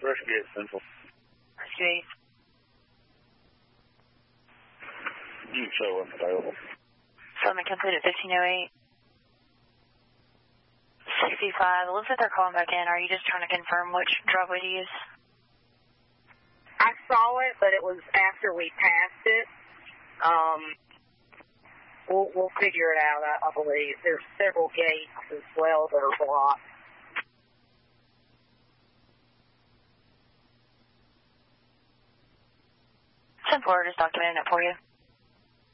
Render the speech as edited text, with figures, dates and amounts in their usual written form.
Rescue 8 Central. Rescue 8. You can show what's available. Settlement complete at 1508. 65. It looks like they're calling back in. Are you just trying to confirm which driveway to use? I saw it, but it was after we passed it. We'll figure it out, I believe. There's several gates as well that are blocked. 10-4, just documenting it for you.